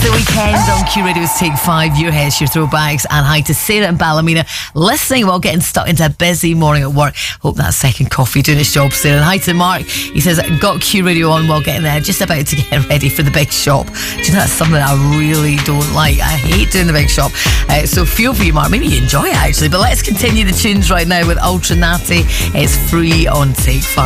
It's the weekend on Q Radio's Take 5. Your heads, your throwbacks. And hi to Sarah and Ballymena listening while getting stuck into a busy morning at work. Hope that second coffee doing its job, Sarah. And hi to Mark. He says, got Q Radio on while getting there, just about to get ready for the big shop. Do you know, that's something that I really don't like. I hate doing the big shop. So feel free, Mark. Maybe you enjoy it, actually. But let's continue the tunes right now with Ultra Natty. It's free on Take 5.